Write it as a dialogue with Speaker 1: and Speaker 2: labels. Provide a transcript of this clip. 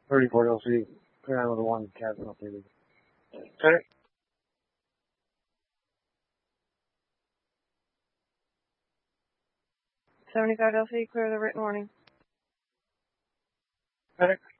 Speaker 1: 34 LC, clear 911, cabin updated. Okay.
Speaker 2: $75 LC, clear the written warning.
Speaker 1: Medic.